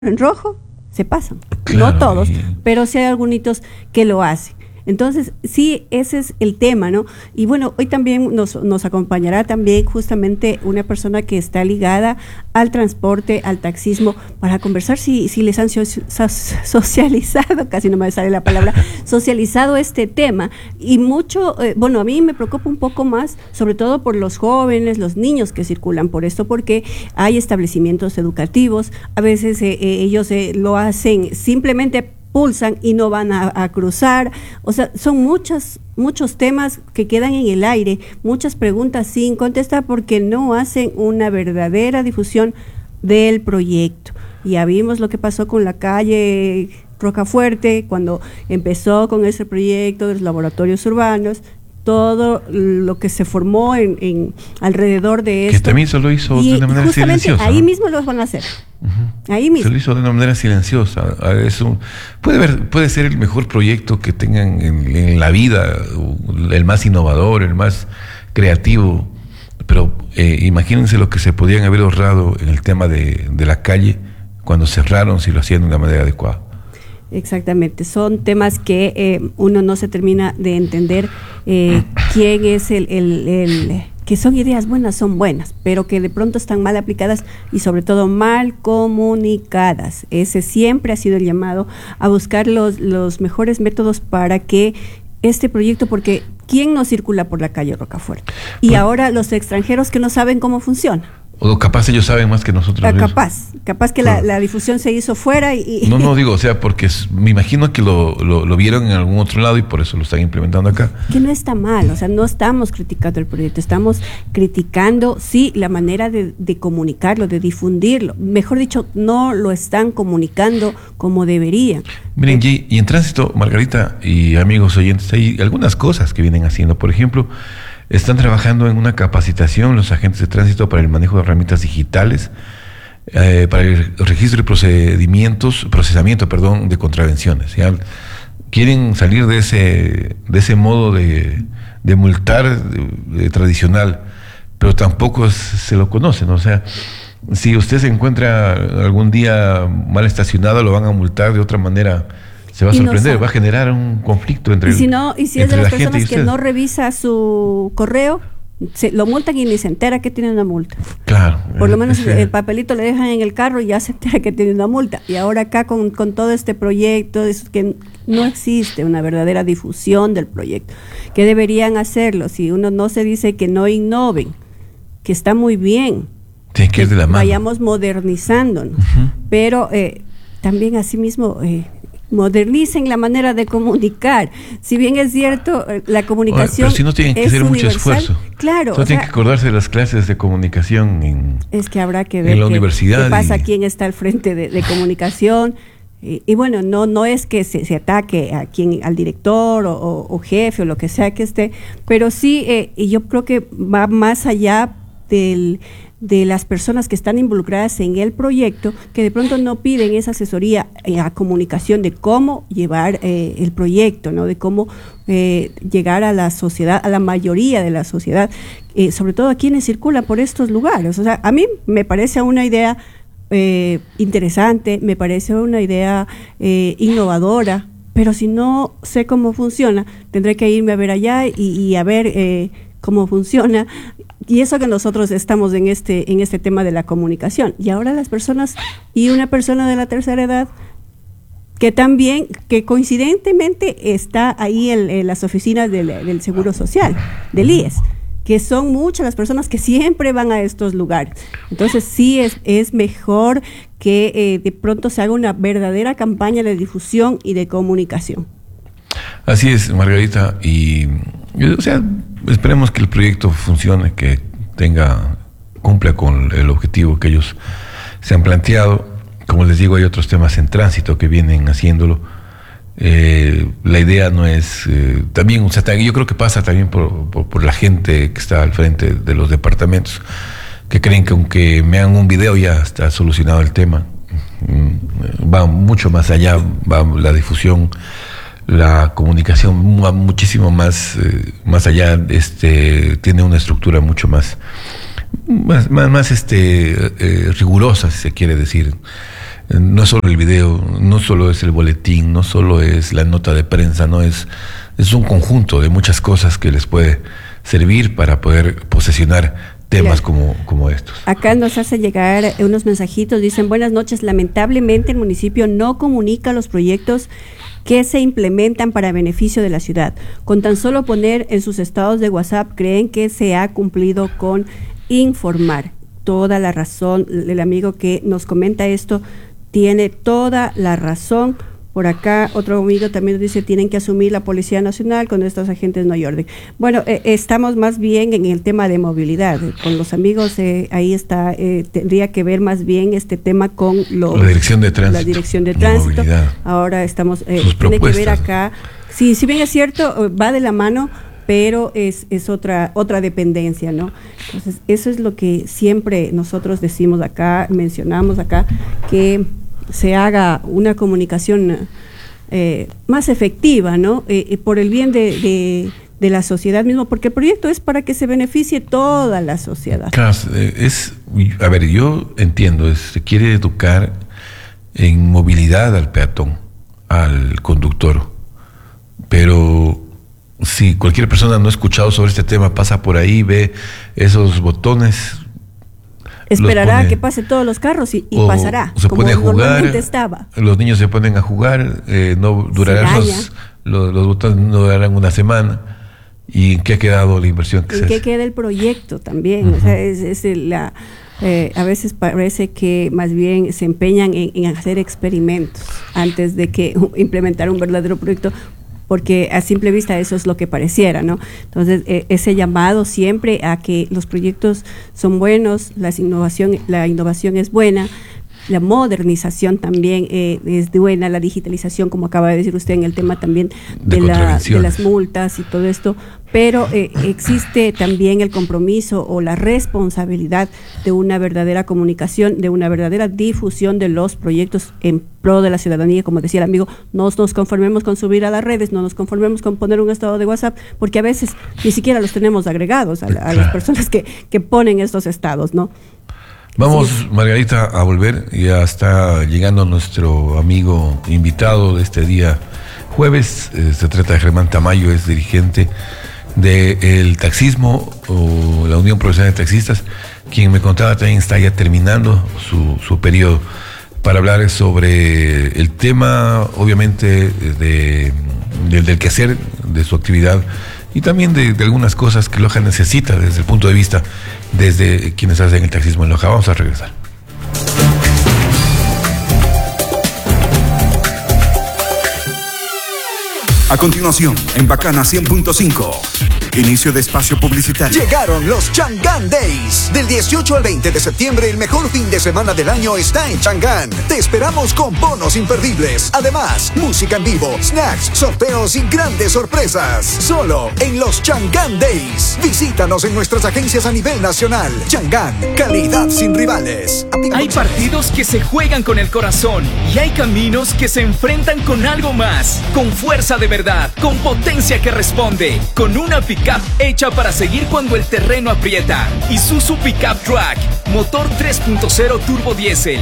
en rojo, se pasan. Claro, No todos, pero sí hay algunos que lo hacen. Entonces, sí, ese es el tema, ¿no? Y bueno, hoy también nos acompañará también justamente una persona que está ligada al transporte, al taxismo, para conversar si les han socializado, casi no me sale la palabra, socializado este tema. Y mucho, bueno, a mí me preocupa un poco más, sobre todo por los jóvenes, los niños que circulan por esto, porque hay establecimientos educativos, a veces ellos lo hacen simplemente pulsan y no van a cruzar, o sea, son muchos temas que quedan en el aire, muchas preguntas sin contestar porque no hacen una verdadera difusión del proyecto. Ya vimos lo que pasó con la calle Rocafuerte cuando empezó con ese proyecto de los laboratorios urbanos, todo lo que se formó en alrededor de esto. Que también se lo hizo de una manera silenciosa. Ahí mismo lo van a hacer. Ahí mismo. Se lo hizo de una manera silenciosa. Puede ser el mejor proyecto que tengan en la vida, el más innovador, el más creativo, pero imagínense lo que se podían haber ahorrado en el tema de la calle cuando cerraron, si lo hacían de una manera adecuada. Exactamente, son temas que uno no se termina de entender quién es que son ideas buenas, son buenas, pero que de pronto están mal aplicadas y sobre todo mal comunicadas. Ese siempre ha sido el llamado a buscar los mejores métodos para que este proyecto, porque ¿quién no circula por la calle Rocafuerte? Y ahora los extranjeros que no saben cómo funciona. O capaz ellos saben más que nosotros. Capaz que la difusión se hizo fuera y... No digo, o sea, porque me imagino que lo vieron en algún otro lado y por eso lo están implementando acá. Que no está mal, o sea, no estamos criticando el proyecto, estamos criticando, sí, la manera de comunicarlo, de difundirlo. Mejor dicho, no lo están comunicando como deberían. Miren, y en tránsito, Margarita y amigos oyentes, hay algunas cosas que vienen haciendo. Por ejemplo, están trabajando en una capacitación los agentes de tránsito para el manejo de herramientas digitales, para el registro y procesamiento de contravenciones. ¿Ya? Quieren salir de ese modo de multar tradicional, pero tampoco se lo conocen. O sea, si usted se encuentra algún día mal estacionado, lo van a multar de otra manera. Se va a sorprender, va a generar un conflicto entre si es de las personas que no revisa su correo, lo multan y ni se entera que tiene una multa. Claro. Por lo menos el papelito le dejan en el carro y ya se entera que tiene una multa. Y ahora acá con todo este proyecto, es que no existe una verdadera difusión del proyecto. ¿Qué deberían hacerlo? Si uno no se dice que no innoven, que está muy bien, tiene que ir de la mano. Vayamos modernizándonos, pero también asimismo... modernicen la manera de comunicar. Si bien es cierto, la comunicación pero si no tienen que hacer mucho esfuerzo. Claro. Solo tienen que acordarse de las clases de comunicación es que habrá que ver en la universidad. ¿Qué pasa? ¿Quién está al frente de comunicación? Y bueno, no es que se ataque al director o jefe o lo que sea que esté, pero sí, y yo creo que va más allá de las personas que están involucradas en el proyecto, que de pronto no piden esa asesoría a comunicación de cómo llevar el proyecto, ¿no? De cómo llegar a la sociedad, a la mayoría de la sociedad, sobre todo a quienes circulan por estos lugares. O sea, a mí me parece una idea interesante, me parece una idea innovadora, pero si no sé cómo funciona, tendré que irme a ver allá y a ver cómo funciona. Y eso que nosotros estamos en este tema de la comunicación. Y ahora las personas, y una persona de la tercera edad, que coincidentemente está ahí en las oficinas del Seguro Social, del IES, que son muchas las personas que siempre van a estos lugares. Entonces sí es mejor que de pronto se haga una verdadera campaña de difusión y de comunicación. Así es, Margarita, y o sea, esperemos que el proyecto funcione, que cumpla con el objetivo que ellos se han planteado. Como les digo, hay otros temas en tránsito que vienen haciéndolo. La idea no es también, o sea, yo creo que pasa también por la gente que está al frente de los departamentos, que creen que aunque me hagan un video ya está solucionado el tema. Va mucho más allá, va la difusión, la comunicación va muchísimo más allá, tiene una estructura mucho más rigurosa, si se quiere decir. No es solo el video, no solo es el boletín, no solo es la nota de prensa, no es un conjunto de muchas cosas que les puede servir para poder posesionar temas como estos. Acá nos hace llegar unos mensajitos, dicen: buenas noches, lamentablemente el municipio no comunica los proyectos que se implementan para beneficio de la ciudad. Con tan solo poner en sus estados de WhatsApp, creen que se ha cumplido con informar. Toda la razón, el amigo que nos comenta esto tiene toda la razón. Por acá otro amigo también nos dice: tienen que asumir la Policía Nacional, con estos agentes no hay orden. Bueno, estamos más bien en el tema de movilidad. Con los amigos ahí está, tendría que ver más bien este tema con la Dirección de Tránsito. La Dirección de Tránsito. Movilidad. Ahora estamos, tiene que ver acá, sí, si bien es cierto, va de la mano, pero es otra dependencia, ¿no? Entonces, eso es lo que siempre nosotros decimos acá, mencionamos acá, que se haga una comunicación más efectiva, ¿no? Por el bien de la sociedad mismo, porque el proyecto es para que se beneficie toda la sociedad. Claro, a ver, yo entiendo, se quiere educar en movilidad al peatón, al conductor, pero si cualquier persona no ha escuchado sobre este tema, pasa por ahí, ve esos botones, esperará a que pase todos los carros y pasará, se como pone a jugar, normalmente estaba. Los niños se ponen a jugar, no durarán los botones no durarán una semana. ¿Y en qué ha quedado la inversión que se hace? ¿En qué queda el proyecto también? Uh-huh. O sea, a veces parece que más bien se empeñan en hacer experimentos antes de que implementar un verdadero proyecto, porque a simple vista eso es lo que pareciera, ¿no? Entonces, ese llamado siempre a que los proyectos son buenos, la innovación es buena, la modernización también es buena, la digitalización, como acaba de decir usted en el tema también de las multas y todo esto, pero existe también el compromiso o la responsabilidad de una verdadera comunicación, de una verdadera difusión de los proyectos en pro de la ciudadanía. Como decía el amigo, no nos conformemos con subir a las redes, no nos conformemos con poner un estado de WhatsApp, porque a veces ni siquiera los tenemos agregados a las personas que ponen estos estados, ¿no? Vamos, sí, Margarita, a volver. Ya está llegando nuestro amigo invitado de este día jueves. Se trata de Germán Tamayo, es dirigente del taxismo o la Unión Profesional de Taxistas, quien me contaba también está ya terminando su periodo para hablar sobre el tema, obviamente, del quehacer de su actividad y también de algunas cosas que Loja necesita desde el punto de vista desde quienes hacen el taxismo en Loja. Vamos a regresar. A continuación, en Bacana 100.5, inicio de espacio publicitario. Llegaron los Chang'an Days. Del 18 al 20 de septiembre, el mejor fin de semana del año está en Chang'an. Te esperamos con bonos imperdibles. Además, música en vivo, snacks, sorteos y grandes sorpresas. Solo en los Chang'an Days. Visítanos en nuestras agencias a nivel nacional. Chang'an, calidad sin rivales. Hay partidos que se juegan con el corazón y hay caminos que se enfrentan con algo más, con fuerza de verdad, con potencia que responde, con una pickup hecha para seguir cuando el terreno aprieta. Isuzu Pickup Track, motor 3.0 turbo diésel,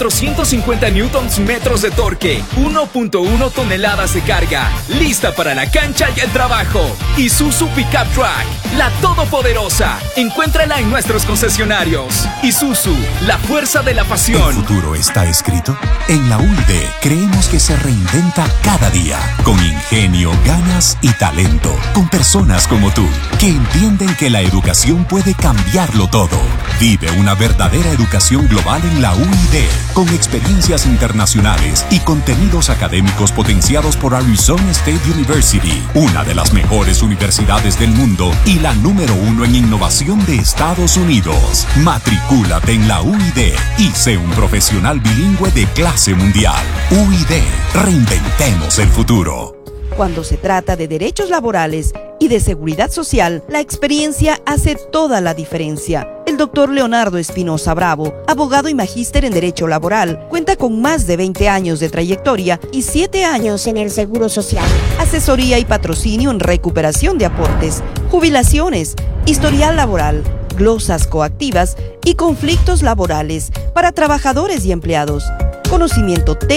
450 newtons metros de torque, 1.1 toneladas de carga, lista para la cancha y el trabajo. Isuzu Pickup Track, la todopoderosa. Encuéntrala en nuestros concesionarios. Isuzu, la fuerza de la pasión. ¿El futuro está escrito? En la UID creemos que se reinventa cada día, con ingenio, ganas y talento, con personas como tú, que entienden que la educación puede cambiarlo todo. Vive una verdadera educación global en la UID, con experiencias internacionales y contenidos académicos potenciados por Arizona State University, una de las mejores universidades del mundo y la número 1 en innovación de Estados Unidos. Matricúlate en la UID y sé un profesional bilingüe de clase mundial. UID, reinventemos el futuro. Cuando se trata de derechos laborales y de seguridad social, la experiencia hace toda la diferencia. El doctor Leonardo Espinosa Bravo, abogado y magíster en Derecho Laboral, cuenta con más de 20 años de trayectoria y 7 años en el Seguro Social. Asesoría y patrocinio en recuperación de aportes, jubilaciones, historial laboral, glosas coactivas y conflictos laborales para trabajadores y empleados. conocimiento técnico